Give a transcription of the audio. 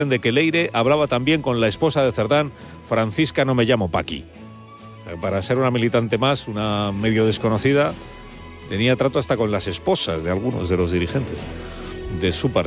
de que Leire hablaba también con la esposa de Cerdán, Francisca No Me Llamo Paqui. Para ser una militante más, una medio desconocida, tenía trato hasta con las esposas de algunos de los dirigentes de su partido.